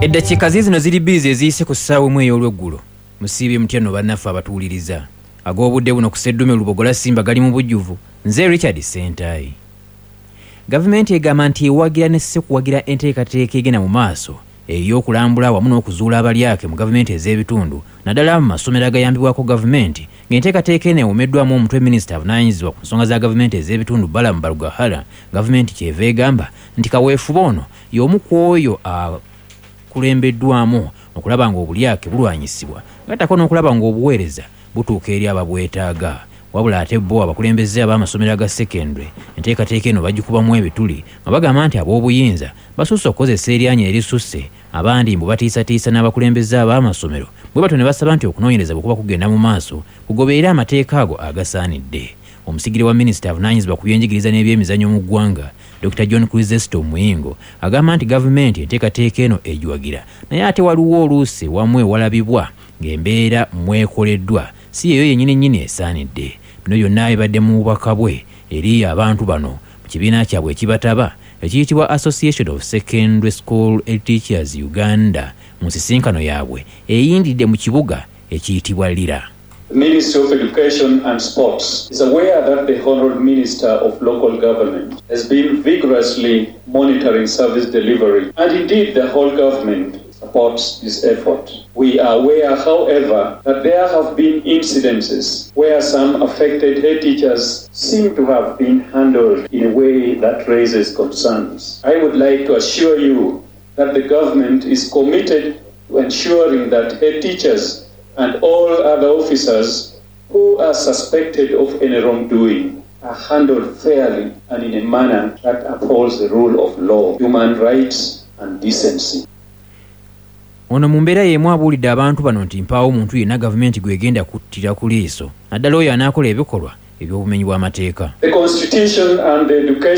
Eddakiika zino ziri bizi eziyise ku ssaawa emu ey'olweggulo musiibye mutya nno bannaffe abatuwuliriza ag'obudde buno ku Sseddume Lubogola Simba gali mu bujjuvu nze Richard Sentayi. Gavumenti egamba nti ewagira ne ssekuwagira enteekateeka egenda mu maaso ey'okulambula awamu n'okuzuula abalyake mu gavumenti ez'ebitundu naddala mu masomero agayambibwako gavumenti ng'enteekateeka eno ewumeddwamu omutwe minisita avunaanyizibwa ku nsonga za gavumenti ez'ebitundu Balamu Balugahala. Gavumenti kyeva egamba nti kaweefube ono y'omu ku oyo kulembeddwamu okulaba ng'obulyake bulwanyisibwa ngattako n'okulaba ng'obuweereza butuuka eri ababwetaaga. Wabula ate bo abakulembeze ab'amasomero aga sekendule enteekateeka eno bagikubamu ebituli nga bagamba nti ab'obuyinza basusse okukozesa eryanyi erisusse abandi mbu batiisatiisa n'abakulembeze ab'amasomero bwe batyo ne basaba nti okunoonyereza bwe kuba kugenda mu maaso kugoberera amateeka ago agasaanidde. Omusigire wa minisita avunaanyizibwa ku byenjigiriza n'ebyemizannyo mu ggwanga Dr. John Krizesto Muyingo agamba nti gavumenti enteekateeka eno egiwagira naye ate waliwo oluusi wamu ewalabibwa ng'embeera mwekoleddwa si yeyo yennyini nnyini esaanidde. Bino byonna ebadde mu bubaka bwe eri abantu bano mu kibiina kyabwe ekibataba ekiyitibwa Association of Secondary School Teachers Uganda mu nsisinkano yaabwe eyindidde mu kibuga ekiyitibwa Lira. The Ministry of Education and Sports is aware that the Honourable Minister of Local Government has been vigorously monitoring service delivery, and indeed the whole government supports this effort. We are aware, however, that there have been incidences where some affected head teachers seem to have been handled in a way that raises concerns. I would like to assure you that the government is committed to ensuring that head teachers and all other officers who are suspected of any wrongdoing are handled fairly and in a manner that upholds the rule of law, human rights and decency. Ono mu mbeera y'emu abuulidde abantu bano nti mpaawo omuntu yenna gavumenti gwegenda kuttira ku liiso naddala oyo anaakola ebikolwa eby'obumenyi bw'amateeka. The Constitution and the Education